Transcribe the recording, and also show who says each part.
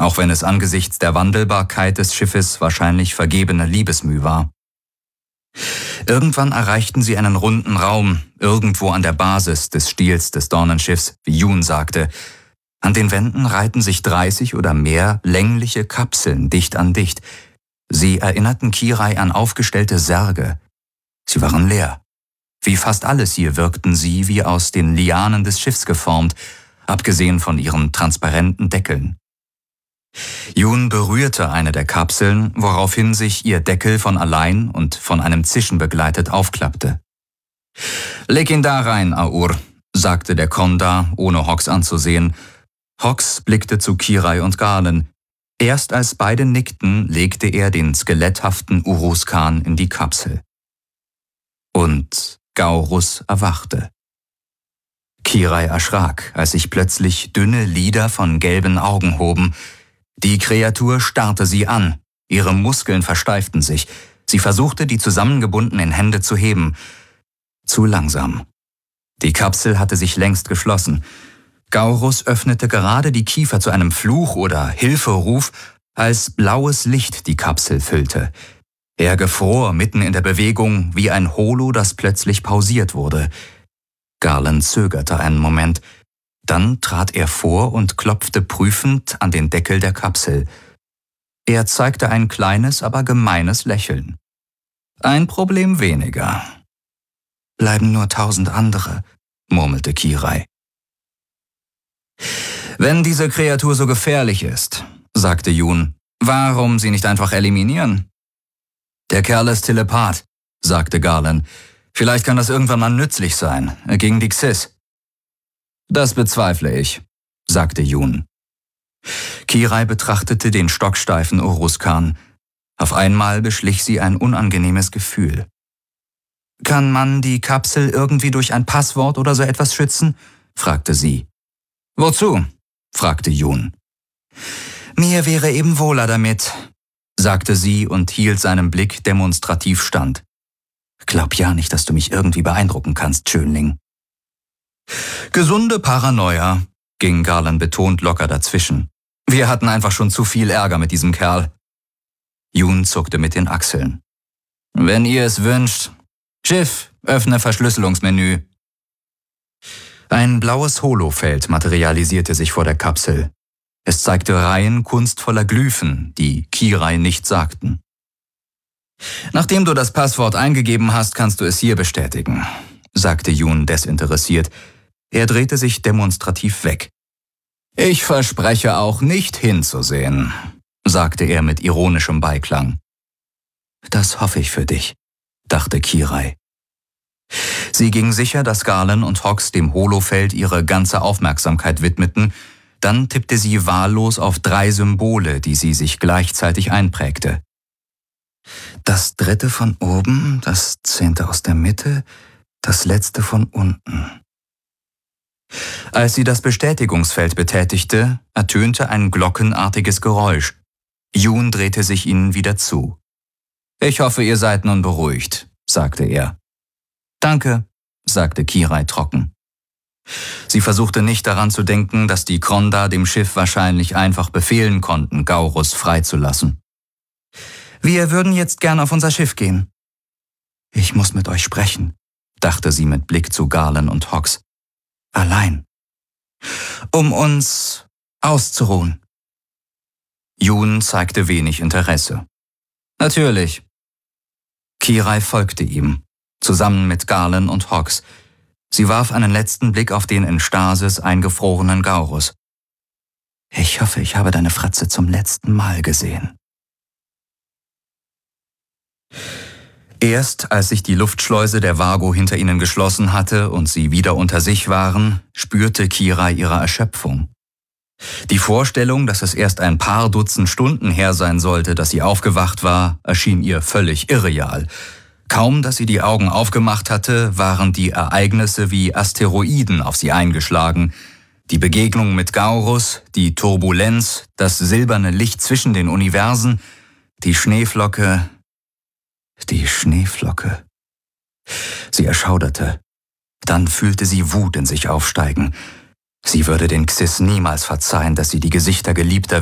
Speaker 1: auch wenn es angesichts der Wandelbarkeit des Schiffes wahrscheinlich vergebene Liebesmüh war. Irgendwann erreichten sie einen runden Raum, irgendwo an der Basis des Stiels des Dornenschiffs, wie Jun sagte. An den Wänden reihten sich 30 oder mehr längliche Kapseln dicht an dicht. Sie erinnerten Kirai an aufgestellte Särge. Sie waren leer. Wie fast alles hier wirkten sie wie aus den Lianen des Schiffs geformt, abgesehen von ihren transparenten Deckeln. Jun berührte eine der Kapseln, woraufhin sich ihr Deckel von allein und von einem Zischen begleitet aufklappte. »Leg ihn da rein, Aur«, sagte der Konda, ohne Hawks anzusehen. Hawks blickte zu Kirai und Galen. Erst als beide nickten, legte er den skeletthaften Uruzkan in die Kapsel. Und Gaurus erwachte. Kirai erschrak, als sich plötzlich dünne Lider von gelben Augen hoben. Die Kreatur starrte sie an, ihre Muskeln versteiften sich. Sie versuchte, die zusammengebundenen Hände zu heben. Zu langsam. Die Kapsel hatte sich längst geschlossen. Gaurus öffnete gerade die Kiefer zu einem Fluch oder Hilferuf, als blaues Licht die Kapsel füllte. Er gefror mitten in der Bewegung wie ein Holo, das plötzlich pausiert wurde. Garland zögerte einen Moment. Dann trat er vor und klopfte prüfend an den Deckel der Kapsel. Er zeigte ein kleines, aber gemeines Lächeln. Ein Problem weniger. »Bleiben nur 1000 andere«, murmelte Kirai. »Wenn diese Kreatur so gefährlich ist«, sagte Jun, »warum sie nicht einfach eliminieren?« »Der Kerl ist Telepath«, sagte Garland. »Vielleicht kann das irgendwann mal nützlich sein, gegen die Xyz.« »Das bezweifle ich«, sagte Jun. Kirai betrachtete den stocksteifen Uruzkan. Auf einmal beschlich sie ein unangenehmes Gefühl. »Kann man die Kapsel irgendwie durch ein Passwort oder so etwas schützen?« fragte sie. »Wozu?« fragte Jun. »Mir wäre eben wohler damit«, sagte sie und hielt seinem Blick demonstrativ stand. »Glaub ja nicht, dass du mich irgendwie beeindrucken kannst, Schönling.« »Gesunde Paranoia«, ging Garland betont locker dazwischen. »Wir hatten einfach schon zu viel Ärger mit diesem Kerl.« Jun zuckte mit den Achseln. »Wenn ihr es wünscht. Schiff, öffne Verschlüsselungsmenü.« Ein blaues Holofeld materialisierte sich vor der Kapsel. Es zeigte Reihen kunstvoller Glyphen, die Kirai nicht sagten. »Nachdem du das Passwort eingegeben hast, kannst du es hier bestätigen«, sagte Jun desinteressiert. Er drehte sich demonstrativ weg. »Ich verspreche auch nicht hinzusehen«, sagte er mit ironischem Beiklang. »Das hoffe ich für dich«, dachte Kirai. Sie ging sicher, dass Garland und Hawks dem Holofeld ihre ganze Aufmerksamkeit widmeten. Dann tippte sie wahllos auf 3 Symbole, die sie sich gleichzeitig einprägte. Das 3. von oben, das 10. aus der Mitte, das letzte von unten. Als sie das Bestätigungsfeld betätigte, ertönte ein glockenartiges Geräusch. Jun drehte sich ihnen wieder zu. »Ich hoffe, ihr seid nun beruhigt«, sagte er. »Danke«, sagte Kirai trocken. Sie versuchte nicht daran zu denken, dass die Kronda dem Schiff wahrscheinlich einfach befehlen konnten, Gaurus freizulassen. »Wir würden jetzt gern auf unser Schiff gehen.« »Ich muss mit euch sprechen«, dachte sie mit Blick zu Garland und Hawks. »Allein. Um uns auszuruhen.« Jun zeigte wenig Interesse. »Natürlich.« Kirai folgte ihm, zusammen mit Garland und Hawks. Sie warf einen letzten Blick auf den in Stasis eingefrorenen Gaurus. »Ich hoffe, ich habe deine Fratze zum letzten Mal gesehen.« Erst als sich die Luftschleuse der Vago hinter ihnen geschlossen hatte und sie wieder unter sich waren, spürte Kirai ihre Erschöpfung. Die Vorstellung, dass es erst ein paar Dutzend Stunden her sein sollte, dass sie aufgewacht war, erschien ihr völlig irreal. Kaum, dass sie die Augen aufgemacht hatte, waren die Ereignisse wie Asteroiden auf sie eingeschlagen. Die Begegnung mit Gaurus, die Turbulenz, das silberne Licht zwischen den Universen, die Schneeflocke. Sie erschauderte. Dann fühlte sie Wut in sich aufsteigen. Sie würde den Xyz niemals verzeihen, dass sie die Gesichter geliebter